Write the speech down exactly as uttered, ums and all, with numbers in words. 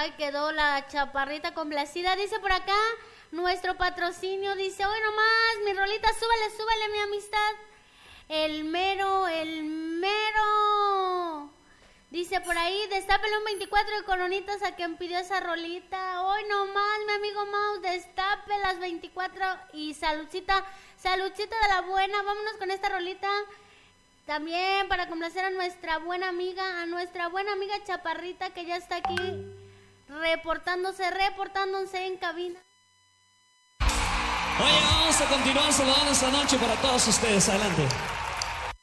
Ay, quedó la chaparrita complacida. Dice por acá, nuestro patrocinio, dice, hoy nomás, mi rolita, súbale, súbale, mi amistad. El mero, el mero. Dice por ahí, destápele un veinticuatro de coronitas a quien pidió esa rolita. Hoy nomás, mi amigo Mouse, destape las veinticuatro y saludcita, saludcita de la buena. Vámonos con esta rolita. También para complacer a nuestra buena amiga, a nuestra buena amiga Chaparrita, que ya está aquí reportándose, reportándose en cabina. Oye, vamos a continuar saludando esta noche para todos ustedes. Adelante.